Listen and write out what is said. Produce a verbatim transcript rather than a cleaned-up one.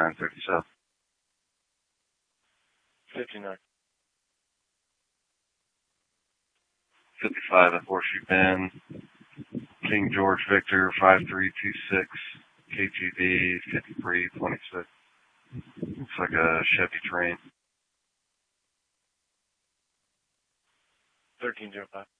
nine thirty south. fifty-nine. fifty-five at Horseshoe Bend. King George Victor five three two six. K G B fifty-three twenty-six. Looks like a Chevy Train. thirteen oh five.